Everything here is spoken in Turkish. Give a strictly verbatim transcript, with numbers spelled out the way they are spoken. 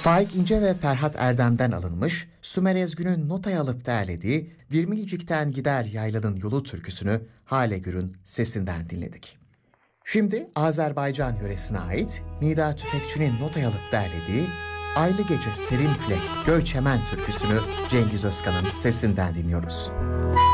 Faik İnce ve Ferhat Erdem'den alınmış, Sümer Ezgün'ün notaya alıp derlediği Dirmilcik'ten Gider Yaylanın Yolu türküsünü Hale Gür'ün sesinden dinledik. Şimdi Azerbaycan yöresine ait Nida Tüfekçi'nin notaya alıp derlediği Aylı Gece Serin Külek Göçemen türküsünü Cengiz Özkan'ın sesinden dinliyoruz.